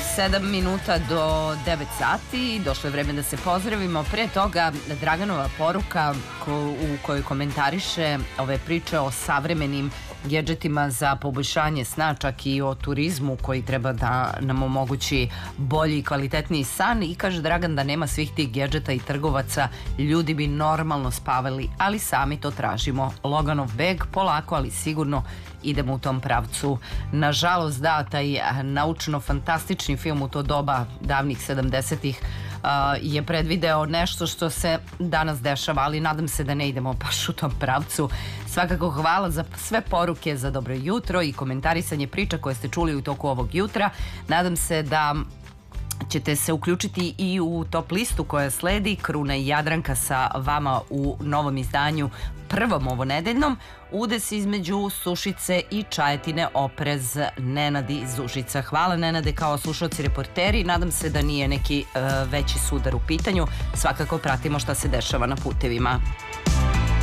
7 minuta do 9 sati. Došlo je vreme da se pozdravimo. Pre toga Draganova poruka u kojoj komentariše ove priče o savremenim gedžetima za poboljšanje sna, čak i o turizmu koji treba da nam omogući bolji i kvalitetniji san. I kaže Dragan da nema svih tih gedžeta i trgovaca, ljudi bi normalno spavali, ali sami to tražimo. Loganov beg, polako ali sigurno idemo u tom pravcu. Nažalost, da, taj naučno-fantastični film u to doba davnih 70-ih je predvideo nešto što se danas dešava, ali nadam se da ne idemo baš u tom pravcu. Svakako hvala za sve poruke za dobro jutro i komentarisanje priča koje ste čuli u toku ovog jutra. Nadam se da ćete se uključiti i u top listu koja sledi. Kruna i Jadranka sa vama u novom izdanju, prvom ovonedeljnom. Udes između Sušice i Čajetine, oprez Nenad iz Užica. Hvala Nenade kao slušalci reporteri. Nadam se da nije neki veći sudar u pitanju. Svakako pratimo šta se dešava na putevima.